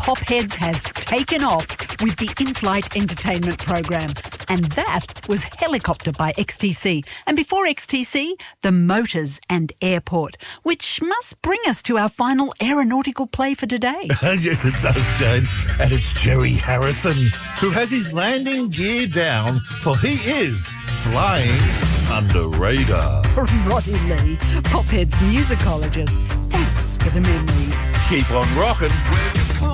Popheads has taken off with the in-flight entertainment program. And that was Helicopter by XTC. And before XTC, The Motors and Airport, which must bring us to our final aeronautical play for today. Yes, it does, Jane. And it's Jerry Harrison, who has his landing gear down, for he is flying under radar. Roddy Lee, Pophead's musicologist. Thanks for the memories. Keep on rocking.